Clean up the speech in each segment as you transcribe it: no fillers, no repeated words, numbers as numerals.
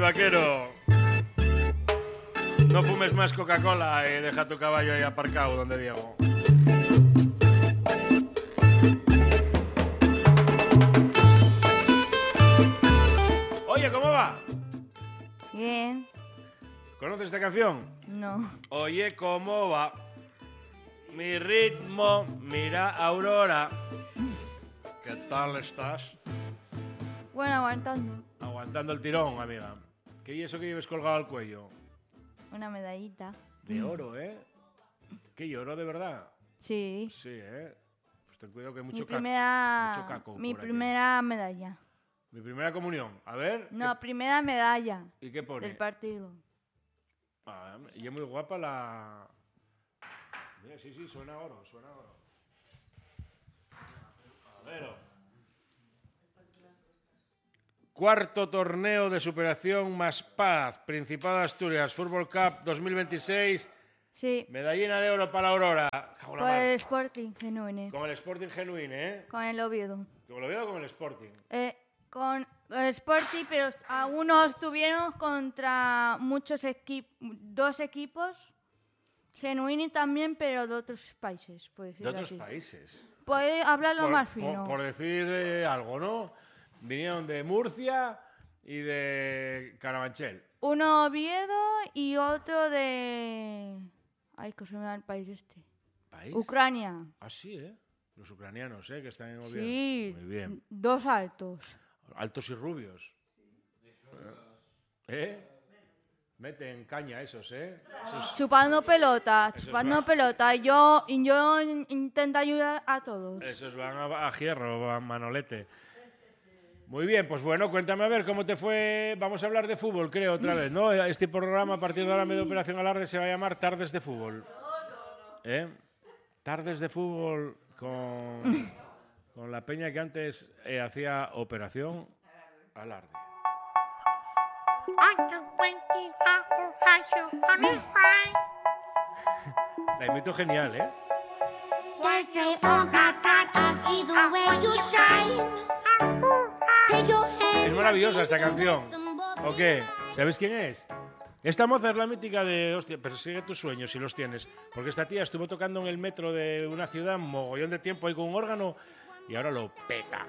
vaquero. No fumes más Coca-Cola y deja tu caballo ahí aparcado donde Diego. Oye, ¿cómo va? Bien. ¿Conoces esta canción? No. Oye, ¿cómo va? Mi ritmo, mira Aurora. ¿Qué tal estás? Bueno, aguantando. Aguantando el tirón, amiga. ¿Qué es eso que lleves colgado al cuello? Una medallita. De oro, ¿eh? ¿Qué oro de verdad? Sí. Sí, ¿eh? Pues ten cuidado que hay mucho Mi mucho caco Mi por aquí. primera medalla. Mi primera comunión. A ver. No, primera medalla. ¿Y qué pone? Del partido. Ah, y es muy guapa la... Mira, sí, suena oro, suena oro. A ver. Cuarto torneo de superación más paz. Principado de Asturias, Fútbol Cup 2026. Sí. Medallina de oro para la Aurora. Con el Sporting Genuine. Con el Sporting Genuine, ¿eh? Con el Oviedo. Con el Oviedo o con el Sporting. Con el Sporting, pero algunos tuvieron contra muchos equipos, 2 equipos. Genuini también, pero de otros países. De otros países. Puede hablarlo más fino. Por decir algo, ¿no? Vinieron de Murcia y de Carabanchel. Uno Oviedo y otro de... Ay, que se me da el país este. ¿País? Ucrania. Ah, sí, ¿eh? Los ucranianos, ¿eh? Que están en Oviedo. Sí. Muy bien. 2 altos. Altos y rubios. ¿Eh? Meten caña esos, ¿eh? Chupando pelota, Esos chupando pelota. Yo intento ayudar a todos. Esos van a hierro, van manolete. Muy bien, pues bueno, cuéntame a ver cómo te fue. Vamos a hablar de fútbol, creo, otra vez, ¿no? Este programa a partir de ahora, medio Operación Alarde, se va a llamar Tardes de Fútbol. ¿Eh? Tardes de Fútbol con la peña que antes hacía Operación Alarde. La imito genial, ¿eh? Es maravillosa esta canción. ¿O qué? ¿Sabes quién es? Esta moza es la mítica de... Hostia, persigue tus sueños si los tienes. Porque esta tía estuvo tocando en el metro de una ciudad mogollón de tiempo ahí con un órgano y ahora lo peta.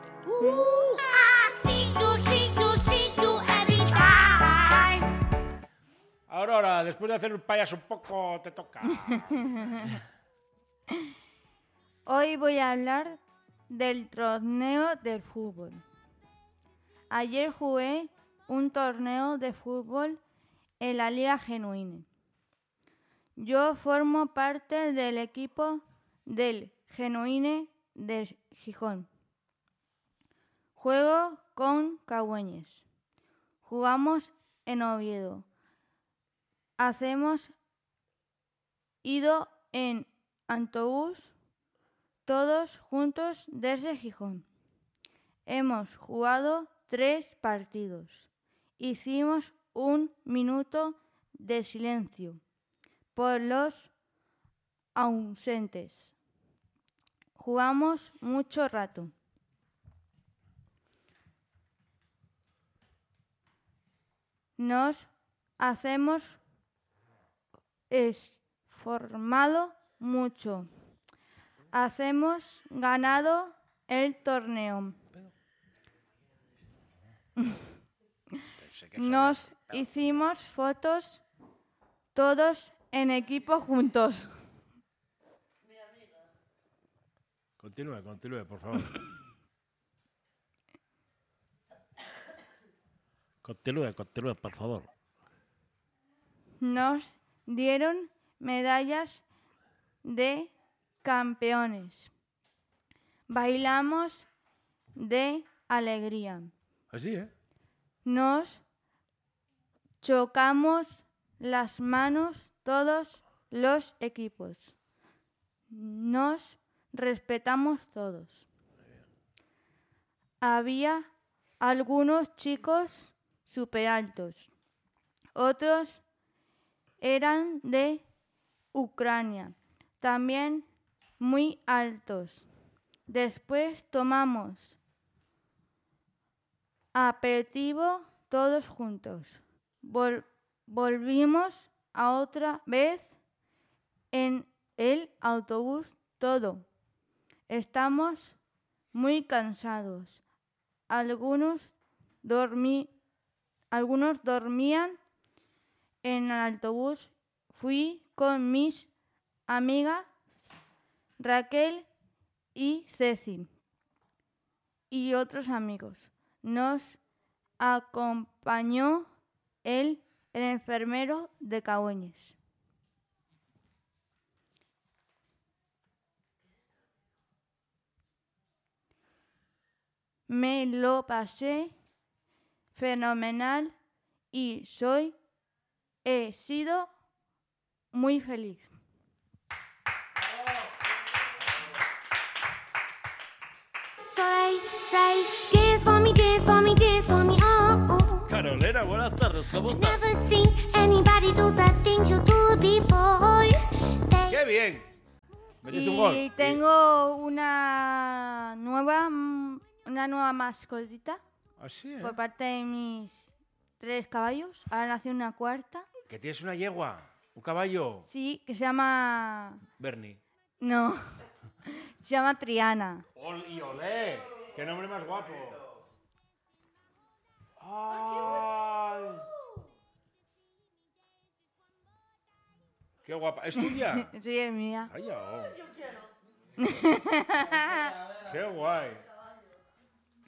Aurora, después de hacer el payaso un poco, te toca. Hoy voy a hablar del torneo del fútbol. Ayer jugué un torneo de fútbol en la Liga Genuine. Yo formo parte del equipo del Genuine de Gijón. Juego con Cagüeñes. Jugamos en Oviedo. Hacemos ido en autobús todos juntos desde Gijón. Hemos jugado 3 partidos. Hicimos 1 minuto de silencio por los ausentes. Jugamos mucho rato. Nos hacemos esformado mucho. Hacemos ganado el torneo. Nos hicimos fotos todos en equipo juntos. Continúe, por favor. Continúe, por favor. Nos dieron medallas de campeones. Bailamos de alegría. Así, ¿eh? Nos chocamos las manos todos los equipos. Nos respetamos todos. Había algunos chicos súper altos. Otros eran de Ucrania, también muy altos. Después tomamos aperitivo todos juntos. Volvimos a otra vez en el autobús todo. Estamos muy cansados. Algunos dormían en el autobús. Fui con mis amigas Raquel y Ceci y otros amigos. Nos acompañó el enfermero de Cahueñes. Me lo pasé fenomenal y he sido muy feliz. So they say, dance for me, dance for me, dance for me, oh, oh. Carolina, buenas tardes, ¿cómo I've estás? never seen anybody do the things you do before. ¡Qué bien! ¿Metiste un gol? Y tengo una nueva mascotita Así, ¿eh? por parte de mis 3 caballos. Ahora nació una cuarta. Que tienes una yegua, un caballo. Sí, que se llama... Bernie. No, se llama Triana. ¡Y olé! ¡Qué nombre más guapo! ¡Ay! ¡Qué guapa! ¿Es tuya? Sí, es mía. ¡Ay, oh! ¡Qué guay!